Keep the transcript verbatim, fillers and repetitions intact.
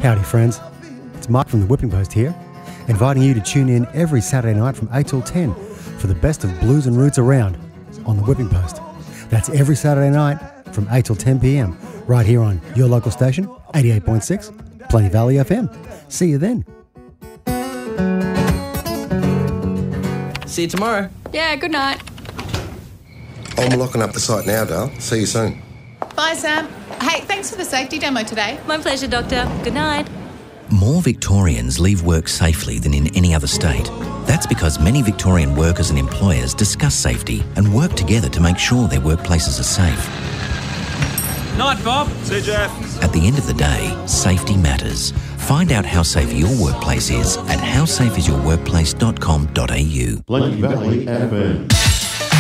Howdy friends, it's Mark from the Whipping Post here, inviting you to tune in every Saturday night from eight till ten for the best of blues and roots around on the Whipping Post. That's every Saturday night from eight till ten p m right here on your local station, eighty-eight point six, Plenty Valley F M. See you then. See you tomorrow. Yeah, good night. I'm locking up the site now, Dale. See you soon. Bye, Sam. Hey, thanks for the safety demo today. My pleasure, Doctor. Good night. More Victorians leave work safely than in any other state. That's because many Victorian workers and employers discuss safety and work together to make sure their workplaces are safe. Night, Bob. See you, Jeff. At the end of the day, safety matters. Find out how safe your workplace is at how safe is your workplace dot com dot a u. Plenty Valley F M.